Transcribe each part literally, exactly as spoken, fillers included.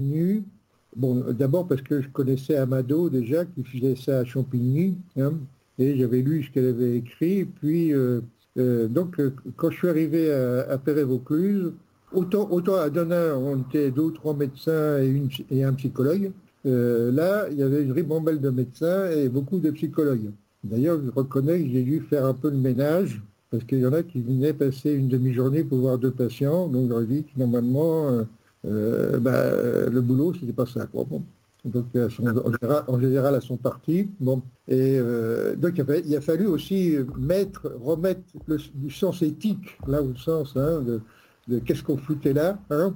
venu, bon, d'abord parce que je connaissais Amado déjà, qui faisait ça à Champigny, hein, et j'avais lu ce qu'elle avait écrit. Et puis, euh, euh, donc, euh, quand je suis arrivé à, à Perret-Vaucluse, autant, autant à Denain, on était deux ou trois médecins et, une, et un psychologue. Euh, là, il y avait une ribambelle de médecins et beaucoup de psychologues. D'ailleurs, je reconnais que j'ai dû faire un peu de ménage, parce qu'il y en a qui venaient passer une demi-journée pour voir deux patients. Donc, j'aurais dit que normalement, euh, euh, bah, le boulot, c'était pas ça, quoi. Bon. Donc, en général, en général, elles sont parties. Bon. Et euh, donc, il a, il a fallu aussi mettre, remettre le, du sens éthique, là, au sens hein, de, de qu'est-ce qu'on foutait là, hein,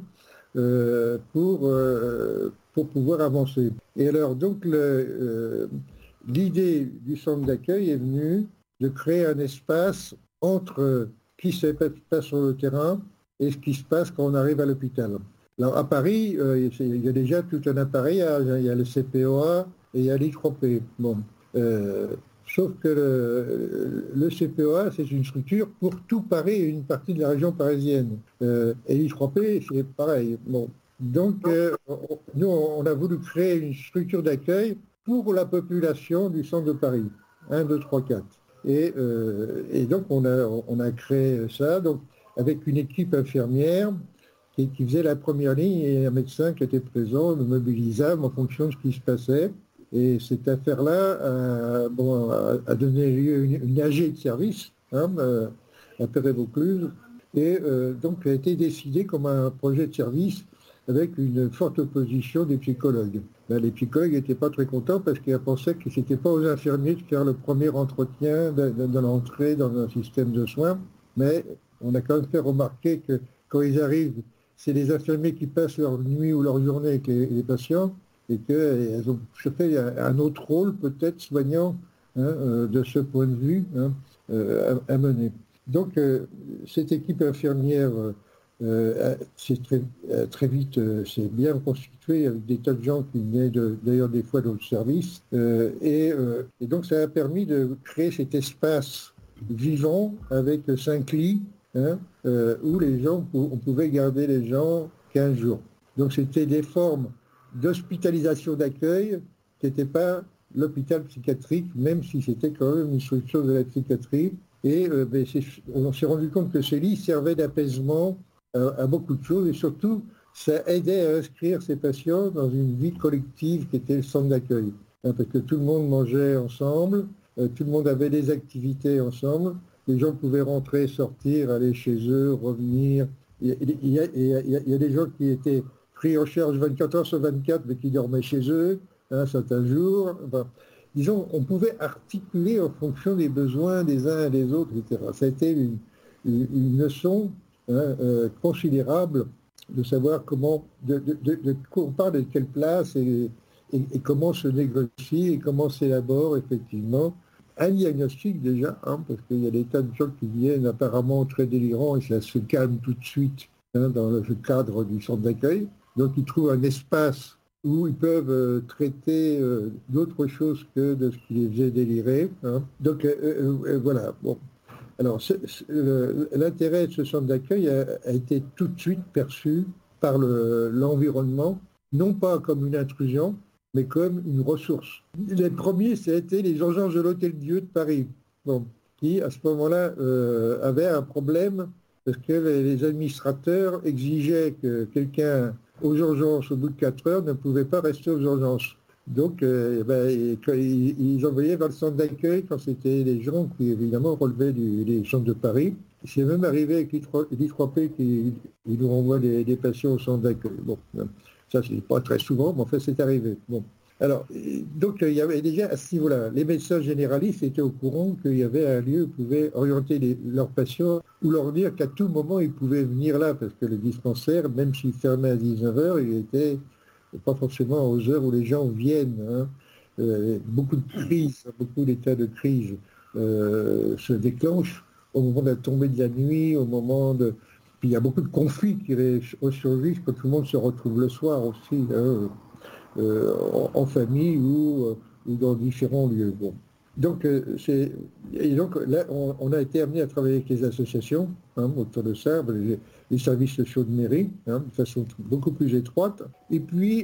euh, pour, euh, pour pouvoir avancer. Et alors, donc, le, euh, l'idée du centre d'accueil est venue de créer un espace entre ce qui se passe sur le terrain et ce qui se passe quand on arrive à l'hôpital. Alors, à Paris, euh, il y a déjà tout un appareillage. Il y a le C P O A et il y a l'I trois P. Bon. Euh, sauf que le, le C P O A, c'est une structure pour tout Paris et une partie de la région parisienne. Euh, et l'I trois P, c'est pareil. Bon. Donc, euh, on, nous, on a voulu créer une structure d'accueil pour la population du centre de Paris. un, deux, trois, quatre. Et, euh, et donc, on a, on a créé ça donc, avec une équipe infirmière qui, qui faisait la première ligne et un médecin qui était présent, mobilisable en fonction de ce qui se passait. Et cette affaire-là a, bon, a, a donné lieu à une, une A G de service hein, à Perret-Vaucluse. Et euh, donc, a été décidé comme un projet de service avec une forte opposition des psychologues. Ben, les psychologues n'étaient pas très contents parce qu'ils pensaient que ce n'était pas aux infirmiers de faire le premier entretien de, de, de l'entrée dans un système de soins, mais on a quand même fait remarquer que quand ils arrivent, c'est les infirmiers qui passent leur nuit ou leur journée avec les, les patients et qu'elles ont fait un autre rôle peut-être soignant hein, euh, de ce point de vue hein, euh, à, à mener. Donc euh, cette équipe infirmière Euh, c'est très, très vite, euh, c'est bien constitué avec des tas de gens qui venaient de, d'ailleurs des fois d'autres services. Euh, et, euh, et donc ça a permis de créer cet espace vivant avec cinq lits hein, euh, où les gens, on pouvait garder les gens quinze jours. Donc c'était des formes d'hospitalisation d'accueil qui n'étaient pas l'hôpital psychiatrique, même si c'était quand même une structure de la psychiatrie. Et euh, ben, on s'est rendu compte que ces lits servaient d'apaisement à beaucoup de choses et surtout, ça aidait à inscrire ces patients dans une vie collective qui était le centre d'accueil. Hein, parce que tout le monde mangeait ensemble, euh, tout le monde avait des activités ensemble, les gens pouvaient rentrer, sortir, aller chez eux, revenir. Il y a, il y a, il y a, il y a des gens qui étaient pris en charge vingt-quatre heures sur vingt-quatre, mais qui dormaient chez eux, hein, certains jours. Enfin, disons, on pouvait articuler en fonction des besoins des uns et des autres, et cetera. Ça a été une, une, une leçon Hein, euh, considérable de savoir comment, de, de, de, de on parle de quelle place et, et, et comment se négocie et comment s'élabore effectivement un diagnostic déjà, hein, parce qu'il y a des tas de gens qui viennent apparemment très délirants et ça se calme tout de suite hein, dans le cadre du centre d'accueil. Donc ils trouvent un espace où ils peuvent euh, traiter euh, d'autres choses que de ce qui les faisait délirer. Hein. Donc euh, euh, voilà, bon. Alors, c'est, c'est, le, l'intérêt de ce centre d'accueil a, a été tout de suite perçu par le, l'environnement, non pas comme une intrusion, mais comme une ressource. Les premiers, ça a été les urgences de l'Hôtel-Dieu de Paris, bon, qui, à ce moment-là, euh, avaient un problème parce que les, les administrateurs exigeaient que quelqu'un aux urgences, au bout de quatre heures, ne pouvait pas rester aux urgences. Donc, euh, ben, ils, ils envoyaient vers le centre d'accueil quand c'était les gens qui, évidemment, relevaient du, des centres de Paris. C'est même arrivé avec l'I trois P qui ils nous renvoient des, des patients au centre d'accueil. Bon, ça, c'est pas très souvent, mais en fait, c'est arrivé. Bon. Alors, donc, il y avait déjà à ce niveau-là, les médecins généralistes étaient au courant qu'il y avait un lieu où ils pouvaient orienter les, leurs patients ou leur dire qu'à tout moment, ils pouvaient venir là, parce que le dispensaire, même s'il fermait à dix-neuf heures, il était pas forcément aux heures où les gens viennent. Hein. Euh, beaucoup de crises, beaucoup d'états de crise euh, se déclenchent au moment de la tombée de la nuit, au moment de... Puis il y a beaucoup de conflits qui ressurgissent quand tout le monde se retrouve le soir aussi, hein, euh, en, en famille ou, ou dans différents lieux. Bon. Donc, euh, c'est, et donc là, on, on a été amené à travailler avec les associations hein, autour de ça, les, les services sociaux de mairie, hein, de façon beaucoup plus étroite. Et puis,